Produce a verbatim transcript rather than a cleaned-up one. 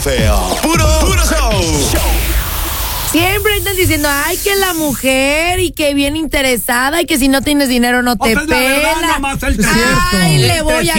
Feo. Puro, puro show. Siempre están diciendo, ay, que la mujer y que bien interesada y que si no tienes dinero no te O sea, es la verdad, pela. nomás el Ay, cierto. le voy a